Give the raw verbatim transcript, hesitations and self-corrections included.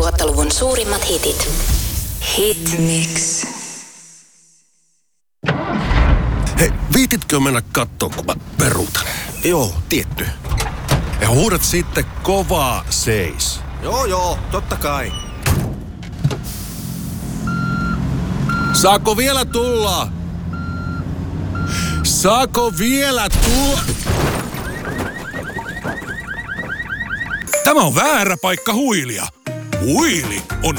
kaksituhattaluvun suurimmat hitit. Hitmix. Hei, viititkö mennä kattoo, kun mä peruutan? Joo, tietty. Ja huudat sitten kovaa seis. Joo, joo, totta kai. Saako vielä tulla? Saako vielä tulla? Tämä on väärä paikka huilia. Huili on